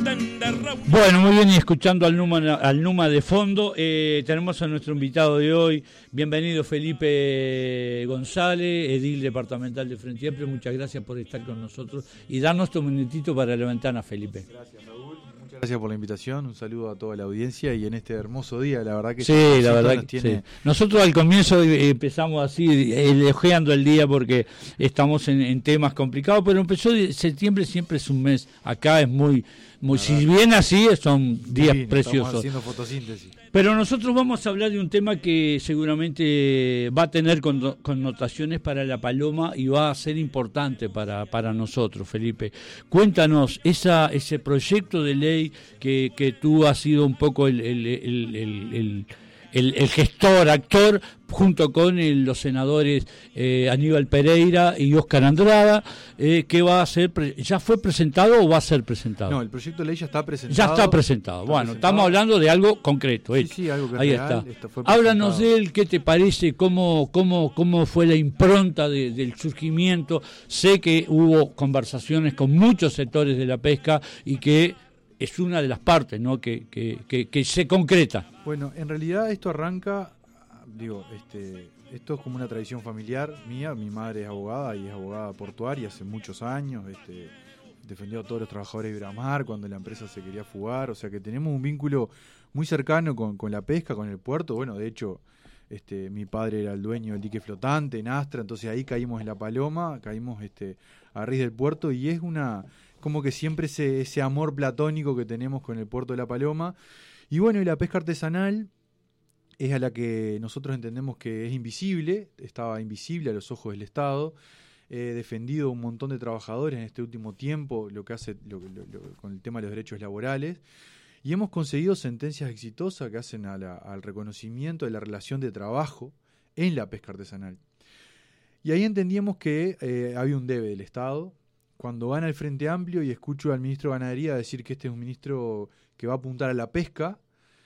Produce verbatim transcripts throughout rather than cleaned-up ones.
Bueno, muy bien, y escuchando al Numa, al Numa de fondo, eh, tenemos a nuestro invitado de hoy. Bienvenido Felipe González, edil departamental de Frente Amplio. Muchas gracias por estar con nosotros y darnos tu minutito para la ventana, Felipe. Gracias, Raúl. Muchas gracias por la invitación. Un saludo a toda la audiencia y en este hermoso día, la verdad que sí, la verdad nos que tiene... sí. Nosotros al comienzo empezamos así, elogiando el día porque estamos en, en temas complicados, pero empezó de septiembre, siempre es un mes. Acá es muy... Muy, si bien así, son días sí, preciosos. Estamos haciendo fotosíntesis. Pero nosotros vamos a hablar de un tema que seguramente va a tener connotaciones para la Paloma y va a ser importante para, para nosotros, Felipe. Cuéntanos, esa, ese proyecto de ley que, que tú has sido un poco el, el, el, el, el El, el gestor, actor, junto con el, los senadores eh, Aníbal Pereira y Óscar Andrada, eh, que va a ser, ¿ya fue presentado o va a ser presentado? No, el proyecto de ley ya está presentado. Ya está presentado. Está bueno, presentado. Estamos hablando de algo concreto. Sí, sí, algo que Ahí es real, está. Háblanos de él, ¿qué te parece? ¿Cómo, cómo, cómo fue la impronta de, del surgimiento? Sé que hubo conversaciones con muchos sectores de la pesca y que es una de las partes, ¿no? que, que, que, que se concreta. Bueno, en realidad esto arranca, digo, este, esto es como una tradición familiar mía. Mi madre es abogada y es abogada portuaria hace muchos años, este, defendió a todos los trabajadores de Ibramar cuando la empresa se quería fugar, o sea que tenemos un vínculo muy cercano con, con la pesca, con el puerto. Bueno, de hecho, este, mi padre era el dueño del dique flotante en Astra, entonces ahí caímos en La Paloma, caímos este, a raíz del puerto y es una... como que siempre ese, ese amor platónico que tenemos con el puerto de La Paloma. Y bueno, y la pesca artesanal es a la que nosotros entendemos que es invisible, estaba invisible a los ojos del Estado, eh, defendido un montón de trabajadores en este último tiempo, lo que hace lo, lo, lo, con el tema de los derechos laborales, y hemos conseguido sentencias exitosas que hacen a la, al reconocimiento de la relación de trabajo en la pesca artesanal. Y ahí entendíamos que eh, había un debe del Estado. Cuando gana el Frente Amplio y escucho al ministro de Ganadería decir que este es un ministro que va a apuntar a la pesca,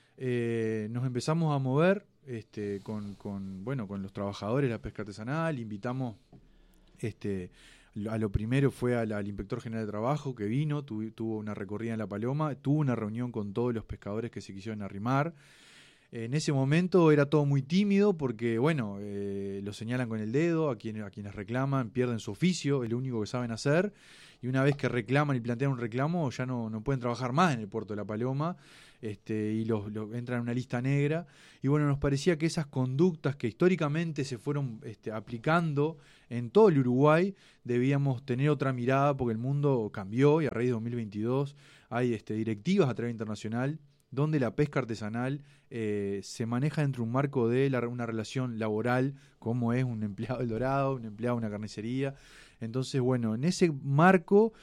eh, nos empezamos a mover este, con, con, bueno, con los trabajadores de la pesca artesanal. Invitamos, este, a lo primero fue al, al inspector general de trabajo que vino, tu, tuvo una recorrida en La Paloma, tuvo una reunión con todos los pescadores que se quisieron arrimar. En ese momento era todo muy tímido porque, bueno, eh, lo señalan con el dedo, a quienes, a quienes reclaman pierden su oficio, es lo único que saben hacer, y una vez que reclaman y plantean un reclamo ya no, no pueden trabajar más en el puerto de La Paloma, este, y los, los entran en una lista negra. Y bueno, nos parecía que esas conductas que históricamente se fueron este, aplicando en todo el Uruguay, debíamos tener otra mirada porque el mundo cambió y a raíz de dos mil veintidós hay este, directivas a través internacional donde la pesca artesanal eh, se maneja dentro de un marco de la, una relación laboral, como es un empleado del Dorado, un empleado de una carnicería. Entonces, bueno, en ese marco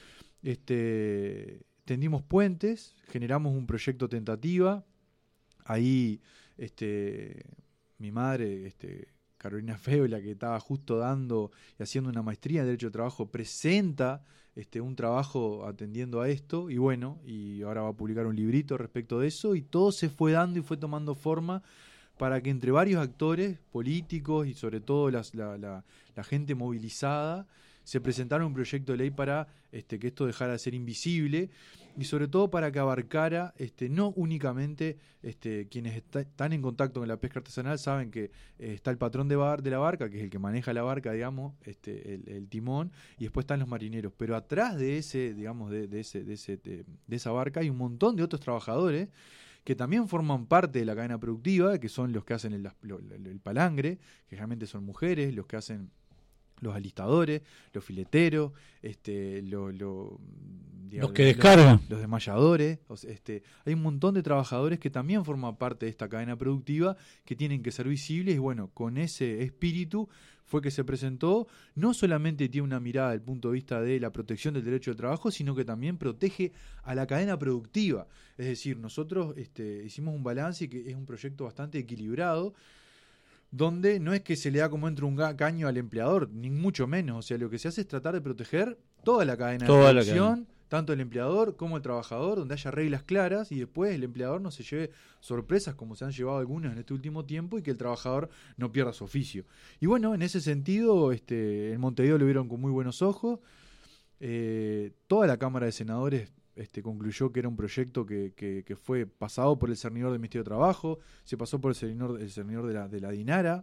este, tendimos puentes, generamos un proyecto tentativa. Ahí este, mi madre, este, Carolina Feo, la que estaba justo dando y haciendo una maestría en Derecho de Trabajo, presenta este, un trabajo atendiendo a esto, y bueno, y ahora va a publicar un librito respecto de eso, y todo se fue dando y fue tomando forma para que entre varios actores políticos y sobre todo las, la, la, la gente movilizada se presentara un proyecto de ley para este, que esto dejara de ser invisible y sobre todo para que abarcara este, no únicamente este, quienes está, están en contacto con la pesca artesanal. Saben que eh, está el patrón de, bar, de la barca, que es el que maneja la barca, digamos, este, el, el timón, y después están los marineros, pero atrás de ese, digamos, de, de, ese, de, ese, de, de esa barca hay un montón de otros trabajadores que también forman parte de la cadena productiva, que son los que hacen el, el, el palangre, que generalmente son mujeres, los que hacen los alistadores, los fileteros, este, lo, lo, digamos, los que descargan, los, los desmayadores. O sea, este, hay un montón de trabajadores que también forman parte de esta cadena productiva que tienen que ser visibles, y bueno, con ese espíritu fue que se presentó. No solamente tiene una mirada desde el punto de vista de la protección del derecho de trabajo, sino que también protege a la cadena productiva. Es decir, nosotros este, hicimos un balance y que es un proyecto bastante equilibrado, donde no es que se le da como entre un caño al empleador, ni mucho menos. O sea, lo que se hace es tratar de proteger toda la cadena toda de producción, tanto el empleador como el trabajador, donde haya reglas claras y después el empleador no se lleve sorpresas como se han llevado algunos en este último tiempo, y que el trabajador no pierda su oficio. Y bueno, en ese sentido, este, en Montevideo lo vieron con muy buenos ojos. Eh, toda la Cámara de Senadores este, concluyó que era un proyecto que, que, que fue pasado por el cernidor del Ministerio de Trabajo, se pasó por el cernidor, el cernidor de, la, de la DINARA,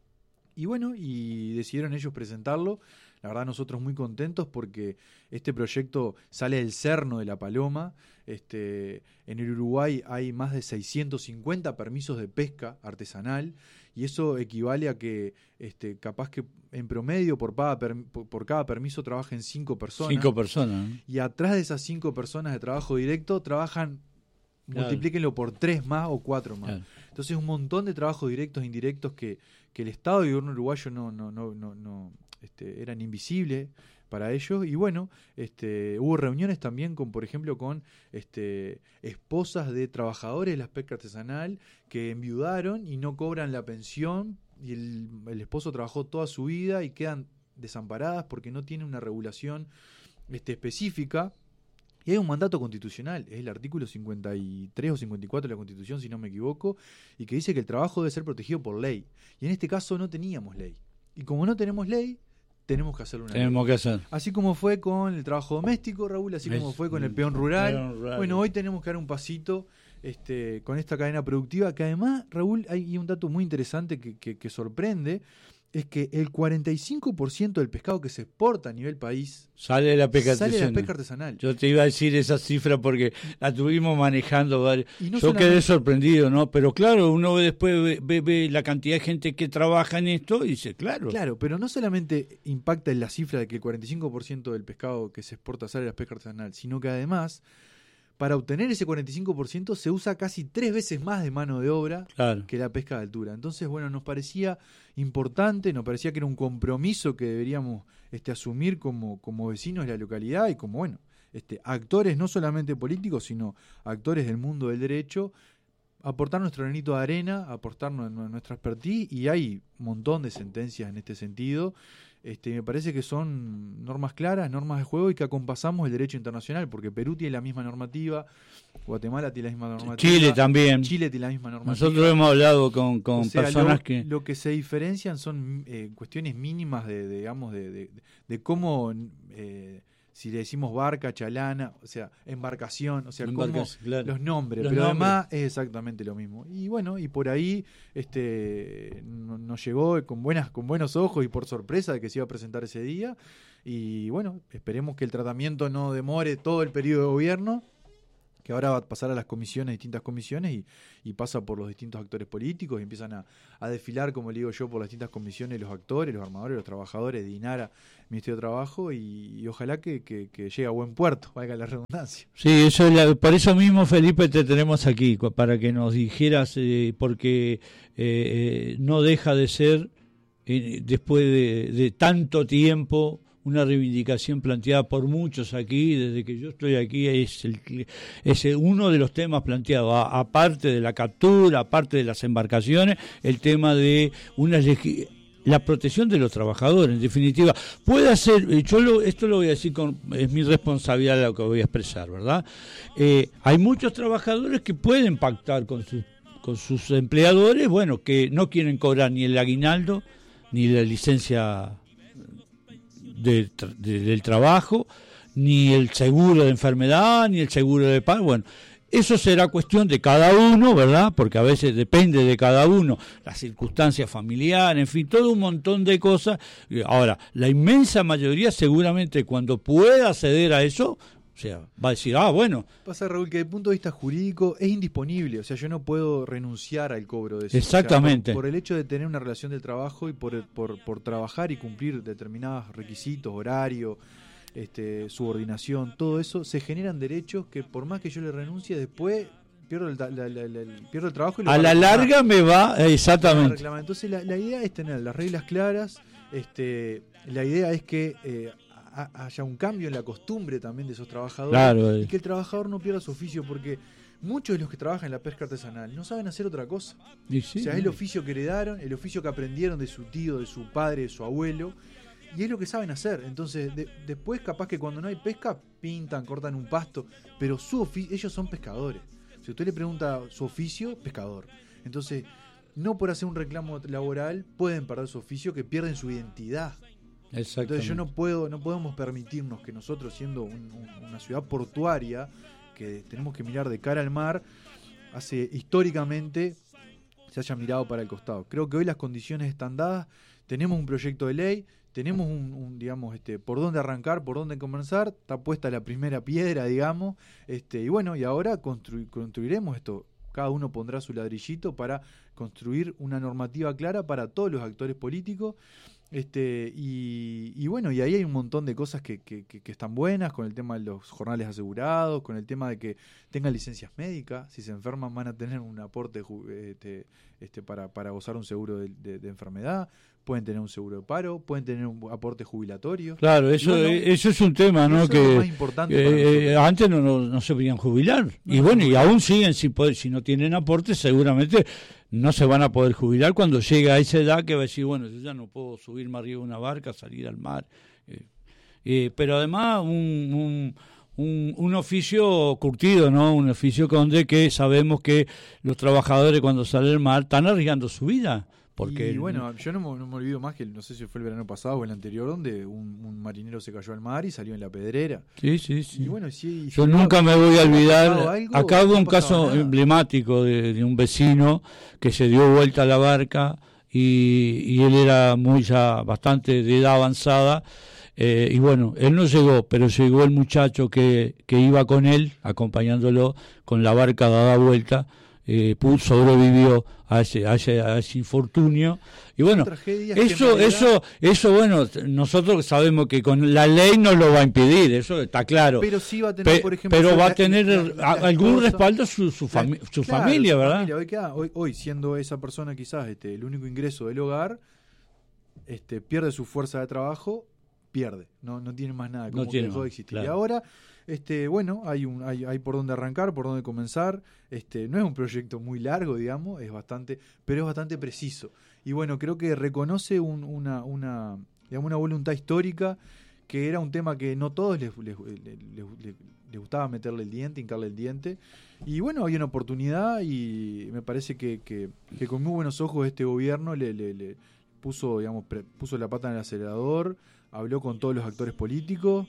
y bueno, y decidieron ellos presentarlo. La verdad nosotros muy contentos porque este proyecto sale del cerno de La Paloma. Este, en el Uruguay hay más de seiscientos cincuenta permisos de pesca artesanal y eso equivale a que este, capaz que en promedio por cada, per, por cada permiso trabajen cinco personas. Cinco personas. ¿no? Y atrás de esas cinco personas de trabajo directo trabajan, claro, multiplíquenlo por tres más o cuatro más. Claro. Entonces un montón de trabajos directos e indirectos que, que el Estado y el gobierno uruguayo no, no, no, no, no este, eran invisibles para ellos. Y bueno, este, hubo reuniones también con, por ejemplo, con este, esposas de trabajadores de la pesca artesanal que enviudaron y no cobran la pensión y el, el esposo trabajó toda su vida y quedan desamparadas porque no tienen una regulación este, específica. Y hay un mandato constitucional, es el artículo cincuenta y tres o cincuenta y cuatro de la Constitución, si no me equivoco, y que dice que el trabajo debe ser protegido por ley. Y en este caso no teníamos ley. Y como no tenemos ley, tenemos que hacerlo una tenemos ley. que hacer. Así como fue con el trabajo doméstico, Raúl, así es, como fue con el peón rural. Peón rural. Bueno, hoy tenemos que dar un pasito este, con esta cadena productiva, que además, Raúl, hay un dato muy interesante que, que, que sorprende, es que el cuarenta y cinco por ciento del pescado que se exporta a nivel país sale de la pesca sale artesanal. de la pesca artesanal. Yo te iba a decir esa cifra porque la tuvimos manejando. ¿vale? No Yo quedé sorprendido, ¿no? Pero claro, uno después ve, ve, ve la cantidad de gente que trabaja en esto y dice, claro. Claro, pero no solamente impacta en la cifra de que el cuarenta y cinco por ciento del pescado que se exporta sale de la pesca artesanal, sino que además, para obtener ese cuarenta y cinco por ciento se usa casi tres veces más de mano de obra, claro, que la pesca de altura. Entonces, bueno, nos parecía importante, nos parecía que era un compromiso que deberíamos este, asumir como, como vecinos de la localidad y como, bueno, este, actores no solamente políticos, sino actores del mundo del derecho, aportar nuestro granito de arena, aportar nuestra expertise, y hay un montón de sentencias en este sentido. Este, me parece que son normas claras, normas de juego y que acompasamos el derecho internacional, porque Perú tiene la misma normativa, Guatemala tiene la misma normativa, Chile también, Chile tiene la misma normativa. Nosotros hemos hablado con, con o sea, personas lo, que lo que se diferencian son eh, cuestiones mínimas de, de digamos de, de, de cómo eh, si le decimos barca, chalana, o sea, embarcación, o sea, cómo claro, los nombres, los pero nombres. Además es exactamente lo mismo. Y bueno, y por ahí este nos llegó con buenas con buenos ojos y por sorpresa de que se iba a presentar ese día. Y bueno, esperemos que el tratamiento no demore todo el periodo de gobierno, que ahora va a pasar a las comisiones, distintas comisiones, y, y pasa por los distintos actores políticos, y empiezan a, a desfilar, como le digo yo, por las distintas comisiones, los actores, los armadores, los trabajadores, DINARA, Ministerio de Trabajo, y, y ojalá que, que, que llegue a buen puerto, valga la redundancia. Sí, eso, por eso mismo, Felipe, te tenemos aquí, para que nos dijeras, eh, porque eh, eh, no deja de ser, eh, después de, de tanto tiempo, una reivindicación planteada por muchos aquí, desde que yo estoy aquí, es, el, es uno de los temas planteados, a, aparte de la captura, aparte de las embarcaciones, el tema de una la protección de los trabajadores, en definitiva. Puede ser, yo lo, esto lo voy a decir, con es mi responsabilidad lo que voy a expresar, ¿verdad? Eh, hay muchos trabajadores que pueden pactar con sus, con sus empleadores, bueno, que no quieren cobrar ni el aguinaldo, ni la licencia De, de, del trabajo, ni el seguro de enfermedad, ni el seguro de paro. Bueno, eso será cuestión de cada uno, ¿verdad? Porque a veces depende de cada uno, las circunstancias familiares, en fin, todo un montón de cosas. Ahora, la inmensa mayoría seguramente cuando pueda acceder a eso, o sea, va a decir, ah, bueno. Pasa, Raúl, que desde el punto de vista jurídico es indisponible, o sea, yo no puedo renunciar al cobro de eso. Exactamente. O sea, por, por el hecho de tener una relación de trabajo y por, por, por trabajar y cumplir determinados requisitos, horario, este, subordinación, todo eso, se generan derechos que por más que yo le renuncie, después pierdo el, la, la, la, la, pierdo el trabajo. Y lo a la larga me va, exactamente. Entonces la, la idea es tener las reglas claras, este, la idea es que Eh, haya un cambio en la costumbre también de esos trabajadores, claro, y que el trabajador no pierda su oficio, porque muchos de los que trabajan en la pesca artesanal no saben hacer otra cosa. Sí, o sea, es el oficio que heredaron, el oficio que aprendieron de su tío, de su padre, de su abuelo, y es lo que saben hacer. Entonces, de, después capaz que cuando no hay pesca, pintan, cortan un pasto, pero su oficio, ellos son pescadores. Si usted le pregunta su oficio, pescador. Entonces, no por hacer un reclamo laboral pueden perder su oficio, que pierden su identidad. Entonces yo no puedo, no podemos permitirnos que nosotros, siendo un, un, una ciudad portuaria, que tenemos que mirar de cara al mar, hace históricamente se haya mirado para el costado. Creo que hoy las condiciones están dadas, tenemos un proyecto de ley, tenemos un, un digamos, este, por dónde arrancar, por dónde comenzar, está puesta la primera piedra, digamos, este, y bueno, y ahora constru- construiremos esto. Cada uno pondrá su ladrillito para construir una normativa clara para todos los actores políticos. Este, y, y bueno, y ahí hay un montón de cosas que, que, que, que están buenas, con el tema de los jornales asegurados, con el tema de que tengan licencias médicas, si se enferman van a tener un aporte este, este, para, para gozar un seguro de, de, de enfermedad, pueden tener un seguro de paro, pueden tener un aporte jubilatorio. Claro, eso, bueno, eso es un tema, ¿no? Que es lo más importante eh, para antes no, no, no se podían jubilar, no, y bueno, no, y aún siguen sin poder, si no tienen aporte, seguramente no se van a poder jubilar cuando llegue a esa edad que va a decir, bueno, yo ya no puedo subirme arriba de una barca, salir al mar. Eh, eh, pero además un, un, un, un oficio curtido, ¿no? Un oficio donde que sabemos que los trabajadores cuando salen al mar están arriesgando su vida. Porque y bueno, yo no me, no me olvido más que, no sé si fue el verano pasado o el anterior, donde un, un marinero se cayó al mar y salió en la pedrera. Sí, sí, sí. Y bueno, sí, yo nunca me voy a olvidar, acá hubo un caso nada. emblemático de, de un vecino que se dio vuelta a la barca y, y él era muy ya bastante de edad avanzada, eh, y bueno, él no llegó, pero llegó el muchacho que, que iba con él, acompañándolo con la barca dada vuelta. Eh, sobrevivió a ese, a ese, a ese infortunio y bueno, eso, eso, eso bueno, nosotros sabemos que con la ley no lo va a impedir, eso está claro, pero sí va a tener, Pe- por ejemplo, pero va la, a tener la, la, algún cosa, respaldo su, su, fami- la, su claro, familia, su ¿verdad? Familia. Hoy, queda, hoy, hoy siendo esa persona quizás este, el único ingreso del hogar, este, pierde su fuerza de trabajo, pierde, no, no tiene más nada, como no que tiene dejó de más, existir. claro. Y ahora Este, bueno, hay un, hay, hay por dónde arrancar, por dónde comenzar. Este, no es un proyecto muy largo, digamos, es bastante, pero es bastante preciso. Y bueno, creo que reconoce un, una, una, digamos, una voluntad histórica, que era un tema que no todos les, les, les, les, les gustaba meterle el diente, hincarle el diente. Y bueno, había una oportunidad y me parece que, que, que con muy buenos ojos este gobierno le, le, le puso, digamos, pre, puso la pata en el acelerador, habló con todos los actores políticos,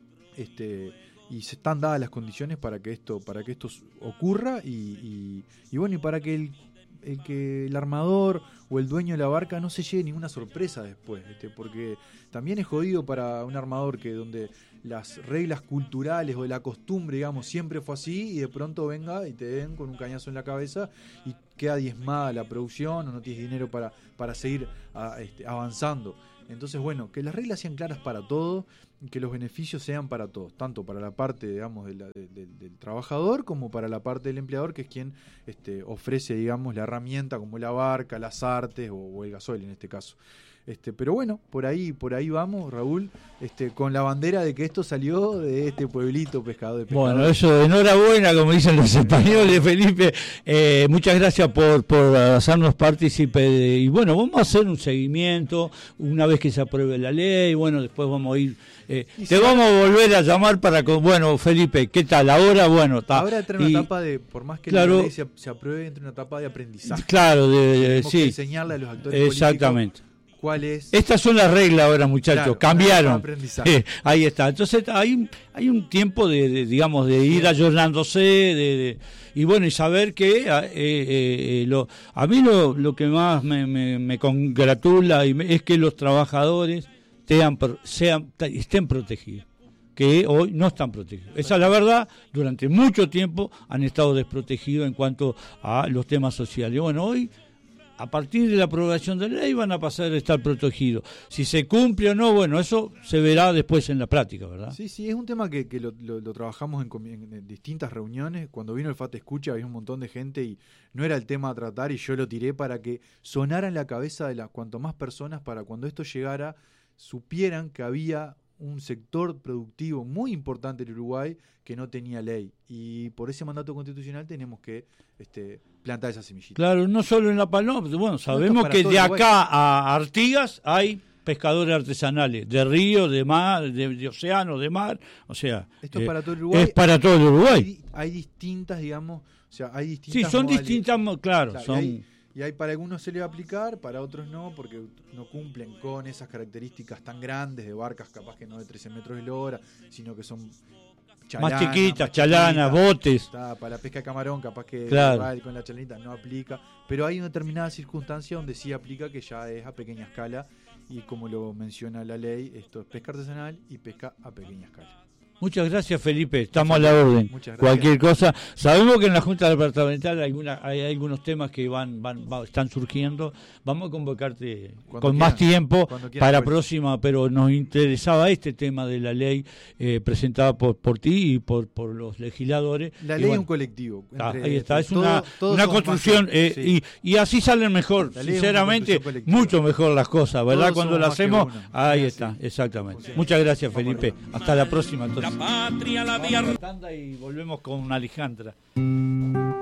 este y se están dadas las condiciones para que esto para que esto ocurra y, y, y bueno y para que el, el que el armador o el dueño de la barca no se lleve ninguna sorpresa después, este, porque también es jodido para un armador que donde las reglas culturales o de la costumbre, digamos, siempre fue así y de pronto venga y te den con un cañazo en la cabeza y queda diezmada la producción o no tienes dinero para, para seguir a, este, avanzando. Entonces, bueno, que las reglas sean claras para todos, que los beneficios sean para todos, tanto para la parte, digamos, de la, de, de, del trabajador como para la parte del empleador, que es quien este, ofrece, digamos, la herramienta como la barca, las artes o, o el gasoil en este caso. Este, pero bueno, por ahí, por ahí vamos, Raúl, este, con la bandera de que esto salió de este pueblito pescador de pescador. Bueno, eso, enhorabuena, como dicen los españoles, Felipe. Eh, muchas gracias por, por hacernos partícipe de, y bueno, vamos a hacer un seguimiento una vez que se apruebe la ley. Bueno, después vamos a ir. Eh, te si vamos a volver a llamar para con, bueno, Felipe, ¿qué tal? Ahora, bueno, está. Ahora entra en una etapa de, por más que claro, la ley se, se apruebe, entra en una etapa de aprendizaje. Claro, de, de, Tenemos sí. que enseñarle a los actores exactamente. políticos cuál es. Estas son las reglas ahora, muchachos, claro, cambiaron. Eh, ahí está. Entonces hay un, hay un tiempo de, de digamos, de ir ayornándose, de, de, y bueno, y saber que eh, eh, eh, lo, a mí lo, lo que más me, me, me congratula y me, es que los trabajadores sean, sean, estén protegidos, que hoy no están protegidos. Esa es la verdad, durante mucho tiempo han estado desprotegidos en cuanto a los temas sociales. Bueno, hoy, a partir de la aprobación de la ley, van a pasar a estar protegidos. Si se cumple o no, bueno, eso se verá después en la práctica, ¿verdad? Sí, sí, es un tema que, que lo, lo, lo trabajamos en, en distintas reuniones. Cuando vino el F A T Escucha había un montón de gente y no era el tema a tratar y yo lo tiré para que sonara en la cabeza de las cuanto más personas, para cuando esto llegara supieran que había un sector productivo muy importante en Uruguay que no tenía ley, y por ese mandato constitucional tenemos que este, plantar esa semillita. Claro, no solo en La Paloma, bueno, sabemos que de acá a Artigas hay pescadores artesanales, de río, de mar, de, de océano, de mar, o sea, esto es eh, para todo el Uruguay. Es para todo el Uruguay. Hay, hay distintas, digamos, o sea, hay distintas Sí, son modalidades. distintas, claro, claro son... y, hay, Y hay para algunos se le va a aplicar, para otros no, porque no cumplen con esas características tan grandes de barcas capaz que no de trece metros de hora, sino que son chalanas, más chiquitas, más chalanas, chiquitas. botes. Está, para la pesca de camarón capaz que Claro. con la chalanita no aplica, pero hay una determinada circunstancia donde sí aplica, que ya es a pequeña escala, y como lo menciona la ley, esto es pesca artesanal y pesca a pequeña escala. Muchas gracias, Felipe. Estamos a la orden. Muchas gracias. Cualquier cosa. Sabemos que en la Junta Departamental hay, alguna, hay algunos temas que van, van, van están surgiendo. Vamos a convocarte Cuando con quieran, más tiempo cuando quieran, para pues. próxima, pero nos interesaba este tema de la ley eh, presentada por, por ti y por, por los legisladores. La Y ley bueno, es un colectivo. Ah, entre- ahí está, es todo- una, todos una somos construcción más que- eh, sí. y, y así salen mejor, La ley es una sinceramente, construcción colectiva. mucho mejor las cosas, ¿verdad? Todos Cuando somos la más que hacemos, uno. ahí Sí, está, sí. exactamente. Sí. Muchas gracias, Vamos Felipe. arriba. Hasta la próxima, entonces. La patria la había Vamos a la tanda y volvemos con Alejandra.